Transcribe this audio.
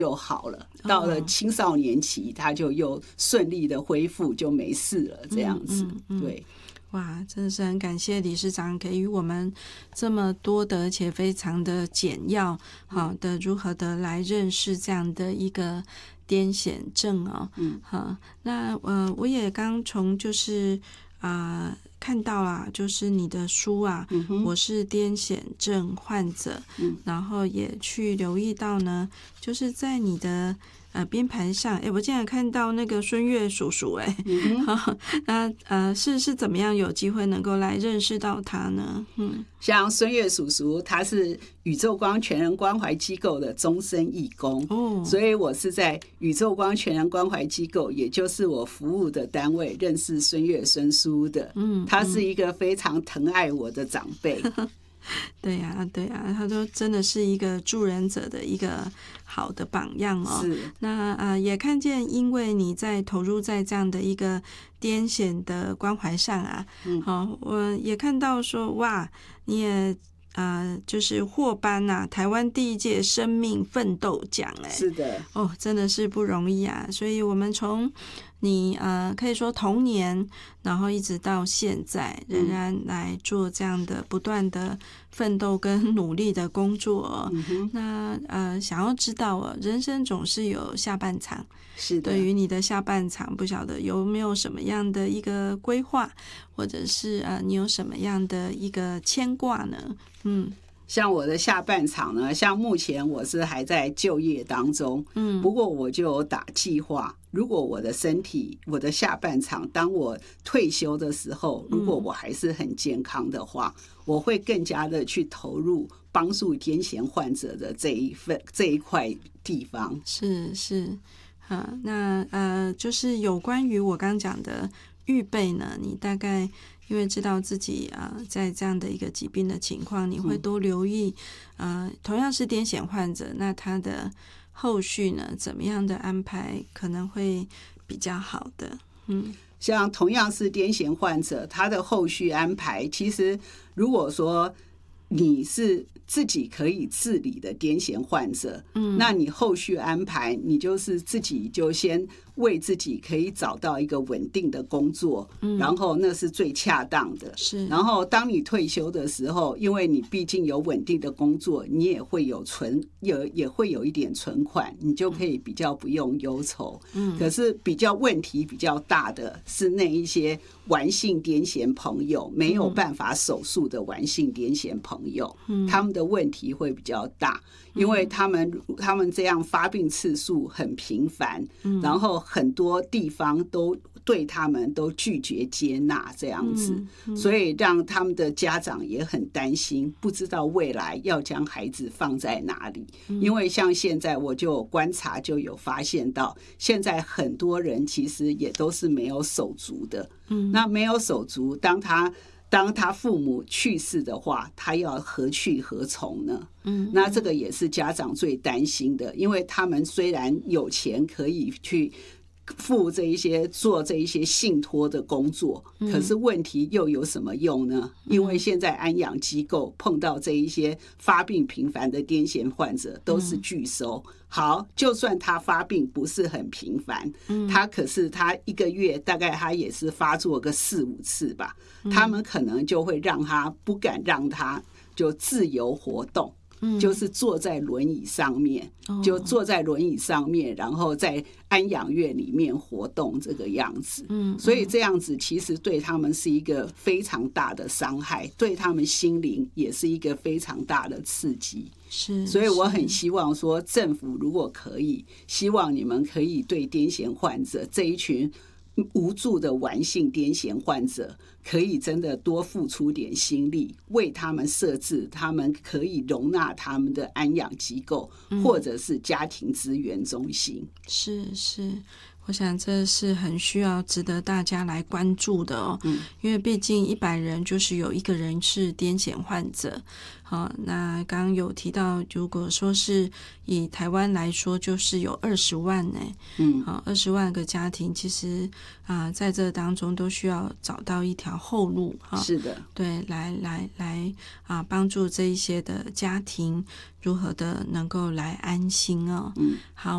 又好了，到了青少年期他就又顺利的恢复，就没事了这样子。对， 哇，真的是很感谢理事长给予我们这么多的而且非常的简要好的如何的来认识这样的一个癫痫症哦。好，那我也刚从就是看到啦，就是你的书啊，我是癫痫症患者，然后也去留意到呢，就是在你的编排上，我竟然看到那个孙越叔叔，那是怎么样有机会能够来认识到他呢？ 像孙越叔叔，他是宇宙光全人关怀机构的终身义工，所以我是在宇宙光全人关怀机构，也就是我服务的单位认识孙越孙叔的。他是一个非常疼爱我的长辈。 对呀，对呀，他都真的是一个助人者的一个好的榜样哦。 是。 那也看见，因为你在投入在这样的一个癫痫的关怀上啊，我也看到说，哇，你也就是获颁台湾第1届生命奋斗奖， 是的， 真的是不容易啊。所以我们从你可以说童年，然后一直到现在，仍然来做这样的不断的奋斗跟努力的工作。那想要知道人生总是有下半场， 是的。 对于你的下半场，不晓得有没有什么样的一个规划，或者是你有什么样的一个牵挂呢？ 像我的下半场呢，像目前我是还在就业当中，不过我就有打计划，如果我的身体，我的下半场，当我退休的时候，如果我还是很健康的话，我会更加的去投入帮助癫痫患者的这一块地方。 是那就是有关于我刚讲的预备呢，你大概因为知道自己在这样的一个疾病的情况，你会多留意同样是癫痫患者，那他的后续呢怎么样的安排可能会比较好的。 像同样是癫痫患者，他的后续安排，其实如果说你是自己可以自理的癫痫患者，那你后续安排，你就是自己就先为自己可以找到一个稳定的工作，然后那是最恰当的。 是。 然后当你退休的时候，因为你毕竟有稳定的工作，你也会有也会有一点存款，你就可以比较不用忧愁。可是比较问题比较大的是那一些顽性癫痫朋友，没有办法手术的顽性癫痫朋友，他们的问题会比较大，因为他们这样发病次数很频繁，然后很多地方都对他们都拒绝接纳这样子，所以让他们的家长也很担心，不知道未来要将孩子放在哪里。因为像现在我就有观察，就有发现到现在很多人其实也都是没有手足的。那没有手足，当他父母去世的话，他要何去何从呢？那这个也是家长最担心的，因为他们虽然有钱可以去做这一些信托的工作，可是问题又有什么用呢？因为现在安养机构碰到这一些发病频繁的癫痫患者都是拒收。好，就算他发病不是很频繁，可是他一个月大概他也是发作个4-5次吧，他们可能就会不敢让他就自由活动。就是坐在轮椅上面，然后在安养院里面活动这个样子。所以这样子其实对他们是一个非常大的伤害，对他们心灵也是一个非常大的刺激。所以我很希望说，政府如果可以，希望你们可以对癫痫患者这一群无助的顽性癫痫患者，可以真的多付出点心力，为他们设置他们可以容纳他们的安养机构，或者是家庭资源中心。 是，我想这是很需要值得大家来关注的哦。因为毕竟100人就是有1个人是癫痫患者。那刚刚有提到，如果说是以台湾来说，就是有20万呢。20万个家庭，其实在这当中都需要找到一条后路。 是的， 对，来帮助这一些的家庭如何的能够来安心哦。好。